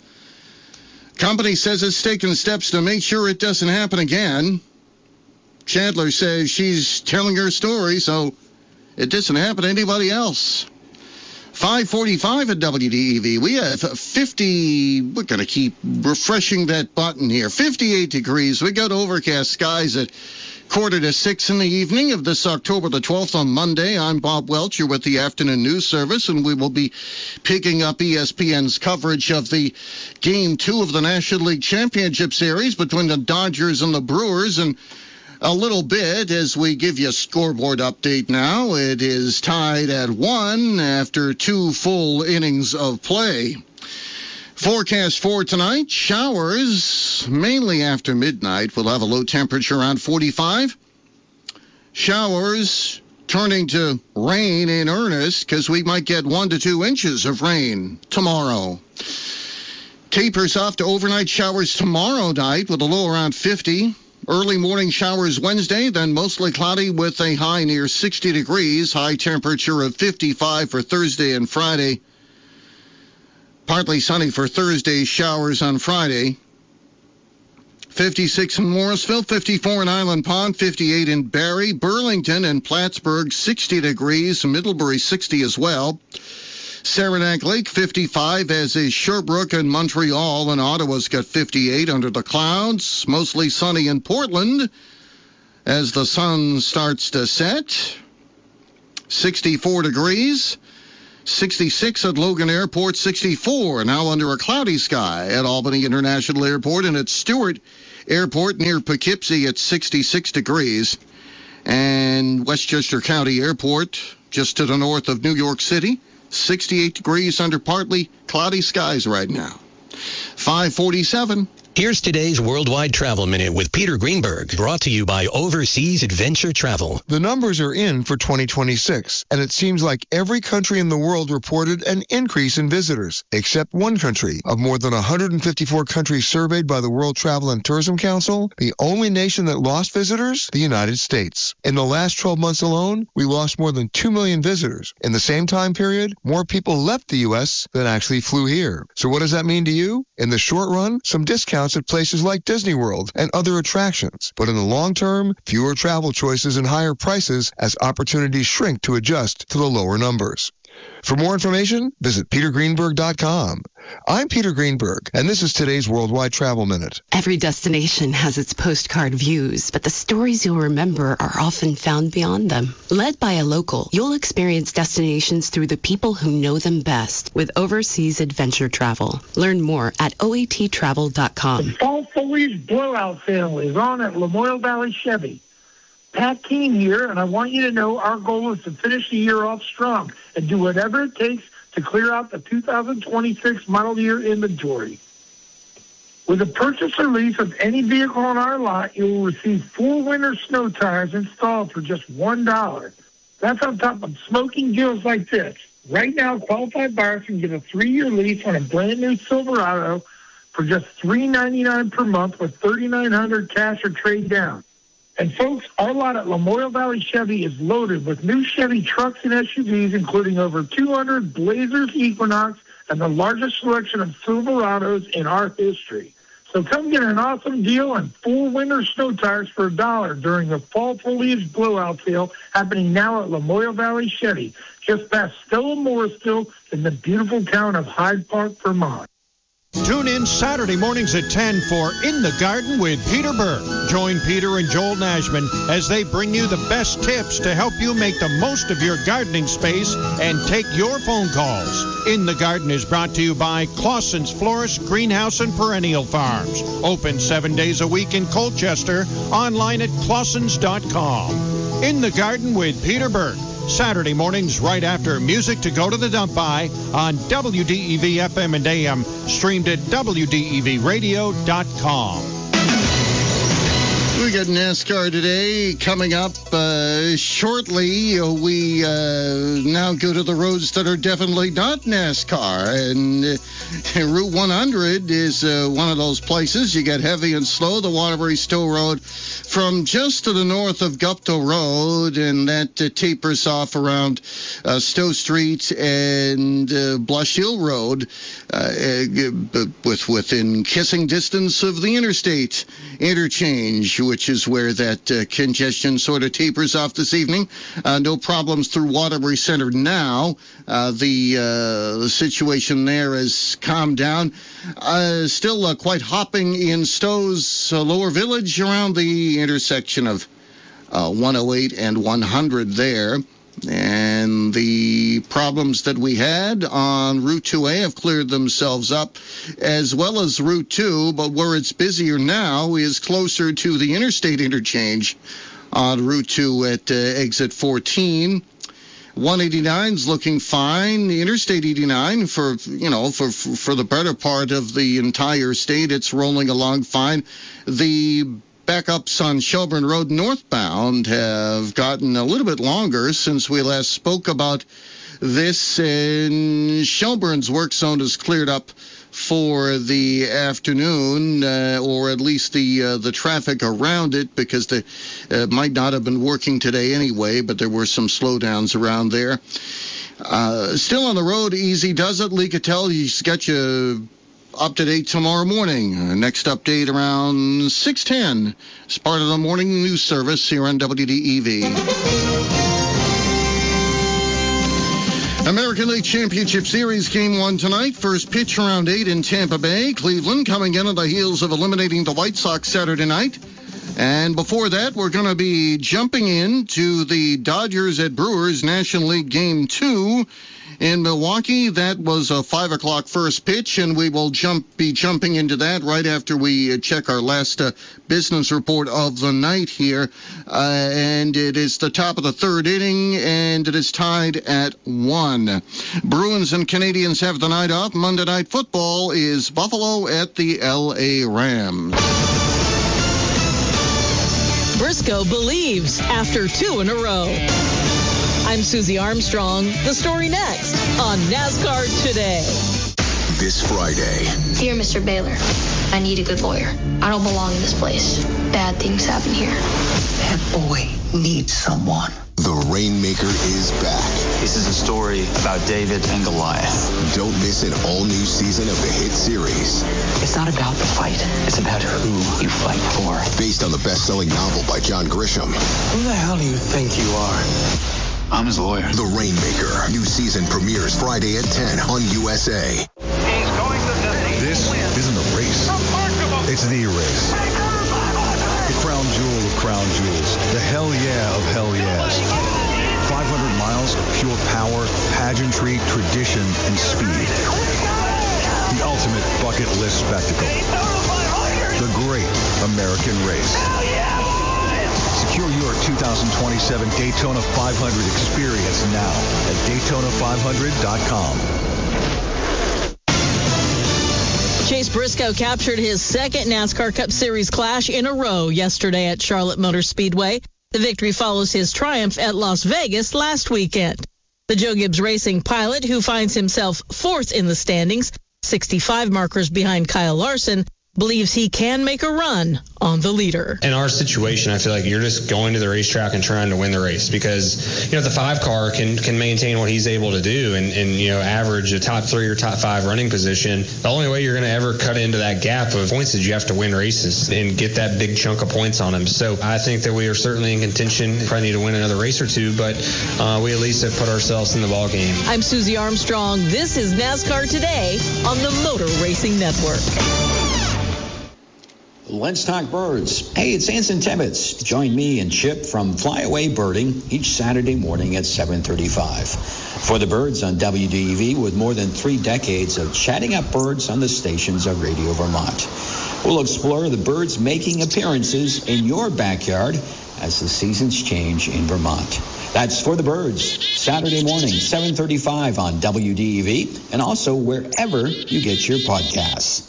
Company says it's taken steps to make sure it doesn't happen again. Chandler says she's telling her story, so it doesn't happen to anybody else. five forty-five at W D E V. We have fifty, we're going to keep refreshing that button here. fifty-eight degrees. We got overcast skies at quarter to six in the evening of this October the twelfth on Monday. I'm Bob Welch. You're with the afternoon news service, and we will be picking up E S P N's coverage of the game two of the National League Championship Series between the Dodgers and the Brewers. And a little bit as we give you a scoreboard update now. It is tied at one after two full innings of play. Forecast for tonight, showers mainly after midnight. We'll have a low temperature around forty-five. Showers turning to rain in earnest because we might get one to two inches of rain tomorrow. Tapers off to overnight showers tomorrow night with a low around fifty. Early morning showers Wednesday, then mostly cloudy with a high near sixty degrees. High temperature of fifty-five for Thursday and Friday. Partly sunny for Thursday, showers on Friday. fifty-six in Morrisville, fifty-four in Island Pond, fifty-eight in Barrie, Burlington and Plattsburgh, sixty degrees, Middlebury sixty as well. Saranac Lake, fifty-five, as is Sherbrooke and Montreal, and Ottawa's got fifty-eight under the clouds. Mostly sunny in Portland as the sun starts to set. sixty-four degrees. sixty-six at Logan Airport, sixty-four, now under a cloudy sky at Albany International Airport, and at Stewart Airport near Poughkeepsie at sixty-six degrees. And Westchester County Airport, just to the north of New York City, sixty-eight degrees under partly cloudy skies right now. five forty-seven. Here's today's Worldwide Travel Minute with Peter Greenberg, brought to you by Overseas Adventure Travel. The numbers are in for twenty twenty-six, and it seems like every country in the world reported an increase in visitors, except one country. Of more than one hundred fifty-four countries surveyed by the World Travel and Tourism Council, the only nation that lost visitors, the United States. In the last twelve months alone, we lost more than two million visitors. In the same time period, more people left the U S than actually flew here. So what does that mean to you? In the short run, some discounts at places like Disney World and other attractions. But in the long term, fewer travel choices and higher prices as opportunities shrink to adjust to the lower numbers. For more information, visit peter greenberg dot com. I'm Peter Greenberg, and this is today's Worldwide Travel Minute. Every destination has its postcard views, but the stories you'll remember are often found beyond them. Led by a local, you'll experience destinations through the people who know them best with Overseas Adventure Travel. Learn more at O A T travel dot com. The fall foliage blowout sale is on at Lamoille Valley Chevy. Pat Keene here, and I want you to know our goal is to finish the year off strong and do whatever it takes to clear out the two thousand twenty-six model year inventory. With the purchase or lease of any vehicle on our lot, you will receive full winter snow tires installed for just one dollar. That's on top of smoking deals like this. Right now, qualified buyers can get a three-year lease on a brand-new Silverado for just three ninety-nine per month with thirty-nine hundred cash or trade down. And folks, our lot at Lamoille Valley Chevy is loaded with new Chevy trucks and S U Vs, including over two hundred Blazers, Equinox, and the largest selection of Silverados in our history. So come get an awesome deal on full winter snow tires for a dollar during the fall foliage blowout sale happening now at Lamoille Valley Chevy, just past Stella Morrisville in the beautiful town of Hyde Park, Vermont. Tune in Saturday mornings at ten for In the Garden with Peter Berg. Join Peter and Joel Nashman as they bring you the best tips to help you make the most of your gardening space and take your phone calls. In the Garden is brought to you by Clausen's Florist, Greenhouse, and Perennial Farms. Open seven days a week in Colchester. Online at clausens dot com. In the Garden with Peter Berg. Saturday mornings right after Music to Go to the Dump By on W D E V F M and A M, streamed at W D E V radio dot com. We got NASCAR today coming up uh, shortly. Uh, we uh, now go to the roads that are definitely not NASCAR. And uh, Route one hundred is uh, one of those places. You get heavy and slow. The Waterbury Stowe Road from just to the north of Gupta Road, and that uh, tapers off around uh, Stowe Street and uh, Blush Hill Road, uh, uh, with within kissing distance of the interstate interchange, which is where that uh, congestion sort of tapers off this evening. Uh, no problems through Waterbury Center now. Uh, the, uh, the situation there has calmed down. Uh, still uh, quite hopping in Stowe's uh, Lower Village around the intersection of uh, one oh eight and one hundred there. And the problems that we had on Route two A have cleared themselves up, as well as Route two, but where it's busier now is closer to the interstate interchange on Route two at uh, exit fourteen. one eighty-nine is looking fine. The Interstate eighty-nine, for you know, for for the better part of the entire state, it's rolling along fine. The backups on Shelburne Road northbound have gotten a little bit longer since we last spoke about this, and Shelburne's work zone is cleared up for the afternoon, uh, or at least the uh, the traffic around it, because they uh, might not have been working today anyway, but there were some slowdowns around there. Uh, still on the road, easy does it. Lee Cattell, he's got you up to date tomorrow morning. Uh, next update around six ten. It's part of the morning news service here on W D E V. American League Championship Series Game one tonight. First pitch around eight in Tampa Bay. Cleveland coming in on the heels of eliminating the White Sox Saturday night. And before that, we're going to be jumping into the Dodgers at Brewers National League Game two in Milwaukee. That was a five o'clock first pitch, and we will jump be jumping into that right after we check our last uh, business report of the night here. Uh, and it is the top of the third inning, and it is tied at one. Bruins and Canadians have the night off. Monday Night Football is Buffalo at the L A Rams. Briscoe believes after two in a row. I'm Susie Armstrong. The story next on NASCAR Today. This Friday. Dear Mister Baylor, I need a good lawyer. I don't belong in this place. Bad things happen here. That boy needs someone. The Rainmaker is back. This is a story about David and Goliath. Don't miss an all-new season of the hit series. It's not about the fight. It's about who you fight for. Based on the best-selling novel by John Grisham. Who the hell do you think you are? I'm his lawyer. The Rainmaker. New season premieres Friday at ten on U S A. This isn't a race. It's the race. The crown jewel of crown jewels. The hell yeah of hell yeahs. five hundred miles of pure power, pageantry, tradition, and speed. The ultimate bucket list spectacle. The great American race. Secure your two thousand twenty-seven Daytona five hundred experience now at Daytona five hundred dot com. Chase Briscoe captured his second NASCAR Cup Series clash in a row yesterday at Charlotte Motor Speedway. The victory follows his triumph at Las Vegas last weekend. The Joe Gibbs Racing pilot, who finds himself fourth in the standings, sixty-five markers behind Kyle Larson, believes he can make a run on the leader. In our situation, I feel like you're just going to the racetrack and trying to win the race because, you know, the five car can, can maintain what he's able to do and, and, you know, average a top three or top five running position. The only way you're going to ever cut into that gap of points is you have to win races and get that big chunk of points on him. So I think that we are certainly in contention. Probably need to win another race or two, but uh, we at least have put ourselves in the ball game. I'm Susie Armstrong. This is NASCAR Today on the Motor Racing Network. Let's talk birds. Hey, it's Anson Tibbetts. Join me and Chip from Flyaway Birding each Saturday morning at seven thirty-five. For the birds on W D E V, with more than three decades of chatting up birds on the stations of Radio Vermont. We'll explore the birds making appearances in your backyard as the seasons change in Vermont. That's For the Birds, Saturday morning, seven thirty-five on W D E V, and also wherever you get your podcasts.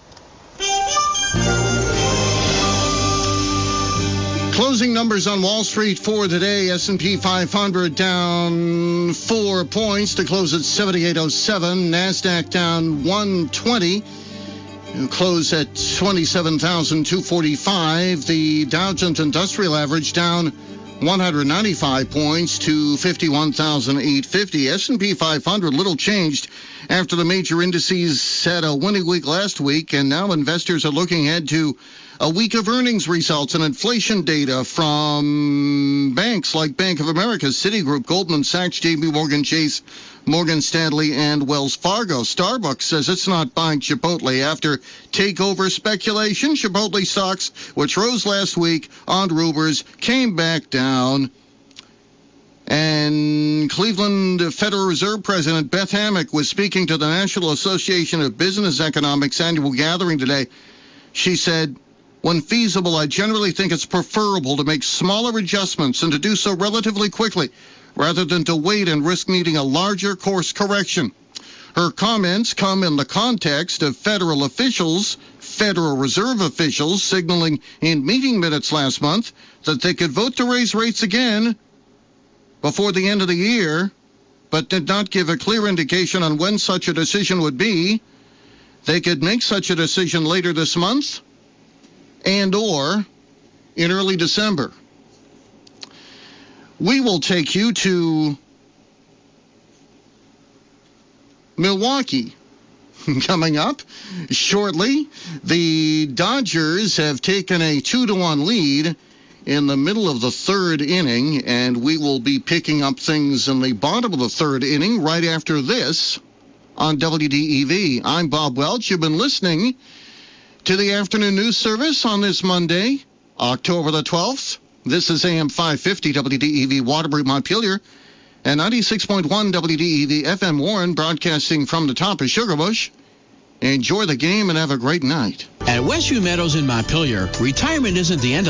Closing numbers on Wall Street for today. S and P five hundred down four points to close at seventy-eight oh seven. NASDAQ down one twenty. Close at twenty-seven thousand two hundred forty-five. The Dow Jones Industrial Average down one hundred ninety-five points to fifty-one thousand eight hundred fifty. S and P five hundred little changed after the major indices had a winning week last week, and now investors are looking ahead to a week of earnings results and inflation data from banks like Bank of America, Citigroup, Goldman Sachs, J P Morgan Chase, Morgan Stanley, and Wells Fargo. Starbucks says it's not buying Chipotle after takeover speculation. Chipotle stocks, which rose last week on rumors, came back down. And Cleveland Federal Reserve President Beth Hammack was speaking to the National Association of Business Economics annual gathering today. She said, when feasible, I generally think it's preferable to make smaller adjustments and to do so relatively quickly, rather than to wait and risk needing a larger course correction. Her comments come in the context of federal officials, Federal Reserve officials, signaling in meeting minutes last month that they could vote to raise rates again before the end of the year, but did not give a clear indication on when such a decision would be. They could make such a decision later this month and or in early December. We will take you to Milwaukee. Coming up shortly, the Dodgers have taken a two to one lead in the middle of the third inning, and we will be picking up things in the bottom of the third inning right after this on W D E V. I'm Bob Welch. You've been listening to the afternoon news service on this Monday, October the twelfth. This is A M five fifty W D E V Waterbury Montpelier and ninety-six point one W D E V F M Warren, broadcasting from the top of Sugarbush. Enjoy the game and have a great night. At Westview Meadows in Montpelier, retirement isn't the end of